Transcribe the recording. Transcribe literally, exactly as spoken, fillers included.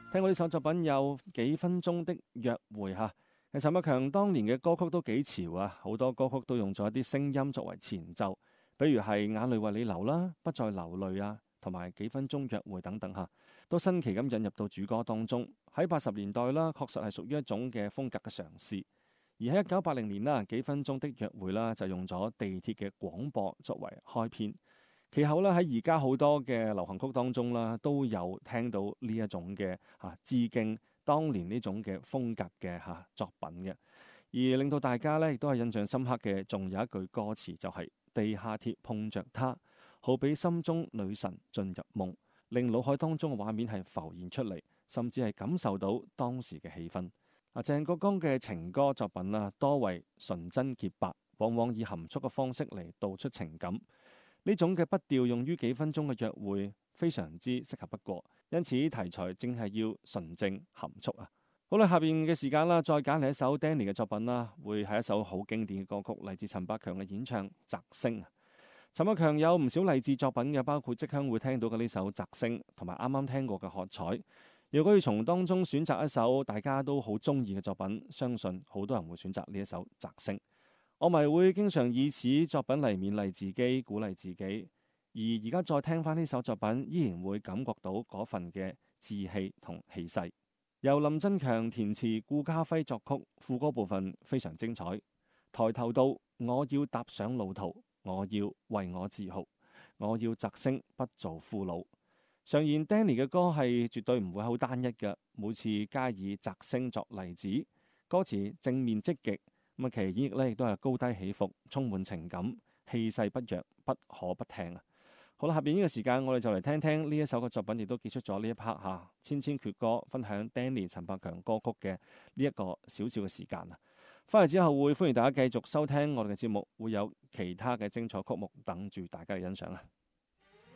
聽過呢首作品有幾分鐘的約會嚇。其實陳百強當年嘅歌曲都幾潮啊，好多歌曲都用咗一啲聲音作為前奏，比如係眼淚為你流啦、不再流淚啊，同埋幾分鐘約會等等嚇，都新奇咁引入到主歌當中。喺八十年代啦，確實係屬於一種嘅風格嘅嘗試。而喺一九八零年啦，幾分鐘的約會啦就用咗地鐵嘅廣播作為開篇。其後咧喺而家好多嘅流行曲當中啦，都有聽到呢一種嘅嚇致敬當年呢種嘅風格嘅嚇作品嘅。而令到大家咧亦都係印象深刻嘅，仲有一句歌詞就係、是、地下鐵碰着他，好比心中女神進入夢，令腦海當中嘅畫面係浮現出嚟，甚至係感受到當時嘅氣氛。啊，鄭國江嘅情歌作品啊，多為純真潔白，往往以含蓄嘅方式嚟道出情感。呢種嘅筆調用於幾分鐘嘅約會，非常之適合不過，因此題材正係要純正含蓄啊。好啦，下邊嘅時間啦，再揀嚟一首 Danny 嘅作品啦，會係一首好經典嘅歌曲，嚟自陳百強嘅演唱《摘星》。陳百強有唔少勵志作品嘅，包括即刻會聽到嘅呢首《摘星》，同埋啱啱聽過嘅《喝彩》。如果要從當中選擇一首大家都好中意嘅作品，相信好多人會選擇呢一首《摘星》。我咪會經常以此作品嚟勉勵自己、鼓勵自己，而而家再聽翻呢首作品，依然會感覺到嗰份嘅志氣同氣勢。由林振強填詞、顧嘉輝作曲，副歌部分非常精彩。抬頭到，我要踏上路途，我要為我自豪，我要摘星，不做俘虜。常言 Danny 嘅歌係絕對唔會好單一嘅，每次加以摘星作例子，歌詞正面積極。咁啊，其演繹咧亦都係高低起伏，充滿情感，氣勢不弱，不可不聽啊！好啦，下邊呢個時間我哋就嚟聽聽呢一首嘅作品，亦都結束咗呢一 part 嚇千千闕歌，分享 Danny 陳百強歌曲嘅呢一個小小嘅時間啊！翻嚟之後會歡迎大家繼續收聽我哋嘅節目，會有其他嘅精彩曲目等住大家嘅欣賞啊！